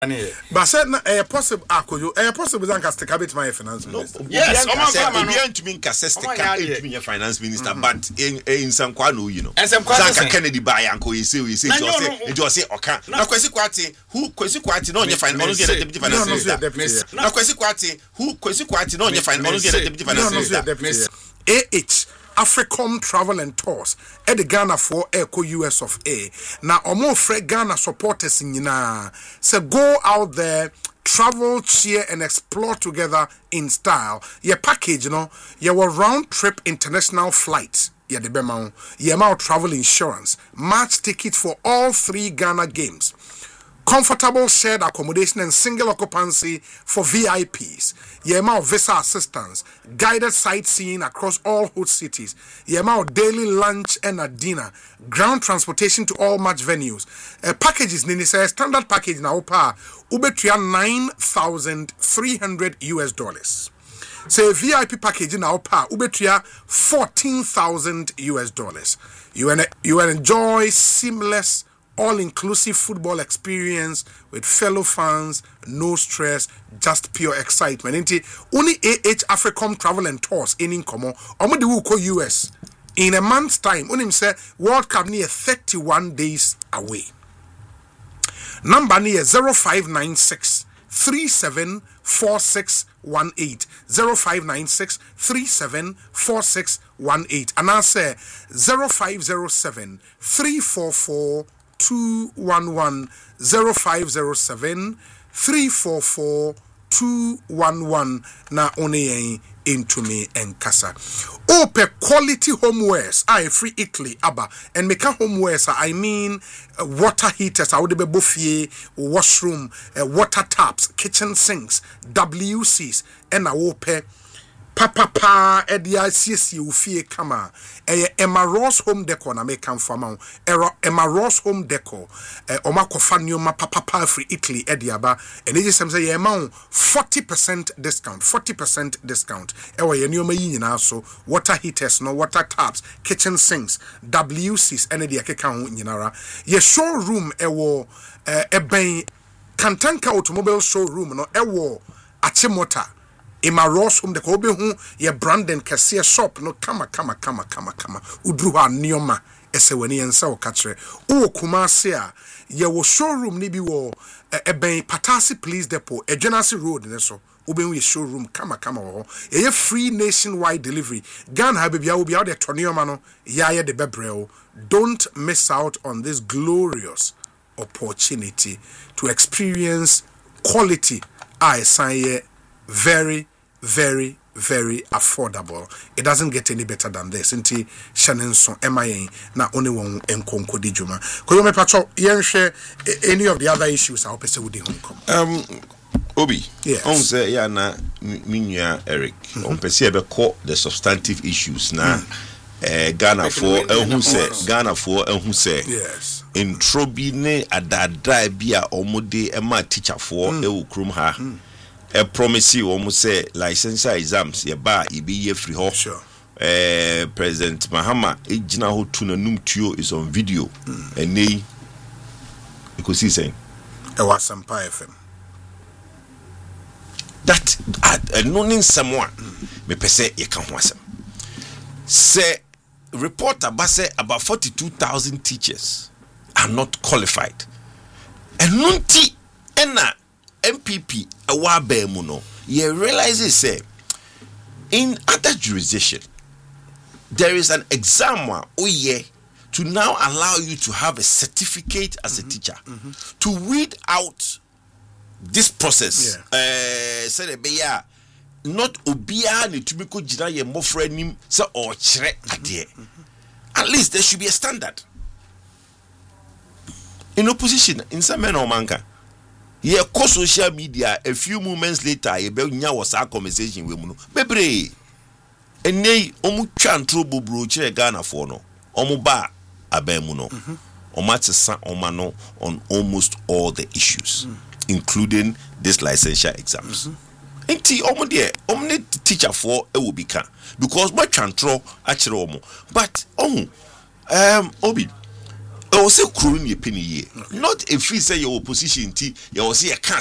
But said possible possible than cabinet my finance minister. Yes, we are to mean Cassestica finance minister, but in some quano, you know. And some Kennedy by Uncle, you see, it was say, okay. Now, Quasiquati, who Quasiquati, no, you find only get a deputy finance minister. Now, Quasiquati, who Quasiquati, no, you find only get a deputy finance minister. Africom Travel and Tours at the Ghana for Eco US of A. Now, omo free Ghana supporters in Yina. So go out there, travel, cheer, and explore together in style. Your package, your round trip international flights. The Bemau, your travel insurance, match tickets for all 3 Ghana games. Comfortable shared accommodation and single occupancy for VIPs. Yema visa assistance, guided sightseeing across all host cities. Yema daily lunch and a dinner, ground transportation to all match venues. Packages nini say standard package na opa ubetria $9,300. Say VIP package na opa ubetria $14,000. You will enjoy seamless all-inclusive football experience with fellow fans, no stress, just pure excitement. Only Africom Travel and Tours in Incomo, Omudi Wuko US. In a month's time, Unim say World Cup near 31 days away. Number near 0596 374618 0596 374618 and I say 0507 344 211 0507 344 211 na one into me and kasa. Ope quality homewares I free Italy aba and make homewares I mean water heaters I would be buffet washroom water taps kitchen sinks WCs and I ope papa edia CC ufie kama Emma Ross Home Decor na make for ma Emma Ross Home Decor oma kofa nyoma papa free Italy ediaba and they just say ye ma 40% discount ewa ye nyoma yi nyina so water heaters no water taps kitchen sinks WCs and they akeka ho nyinara ye showroom ewo eben Kantanka automobile showroom no ewo Achimota Emma Ross Home Decor be hu ye Brandon Kasia shop no kama udru ha nioma ese wani ensa o katre o Kumasi a ye wo showroom ni bi wo eben Patasi Police Depot Ejenasi Road ne so obe hu ye showroom kama wo ye free nationwide delivery Ghana ha bia wo bia wo de tonioma no ya ye de bebreo. Don't miss out on this glorious opportunity to experience quality I say very affordable. It doesn't get any better than this. Inti Shanenson MIA na only one enkonko di juma. Koyo me pacho yen share any of the other issues I hope say we dey home. Obi. Yes. On say ya na minya Eric. On pese e be call the substantive issues na Ghana for ehun say yes. In trobi ne adada bia omode e ma teacher for e wo krom ha. A promise you almost say license exams ye ba e be ye free ho. Sure. President Mahama ejina ho tuna num tuo is on video. And you could see saying E was some FM. That knowing someone me pese ye kan ho asem. Say report about 42,000 teachers are not qualified. And nunti ena MPP awabe muno you realize say in other jurisdiction there is an exam to now allow you to have a certificate as a teacher to weed out this process. Say the not obia ni tumiko jina ye mofra nim say or chere ade. At least there should be a standard. In opposition in some men or manka ye ko social media a few moments later ye be nya was a conversation we mu no bebre enei omu twantro bobro kire Ghana for no omu ba abemu no omatesa omano on almost all the issues including this licensure exams enti omu de omne teacher for e will become because what twantro akire omu but Obi you say kuro ni penny ye not if you say your opposition ti you say you can't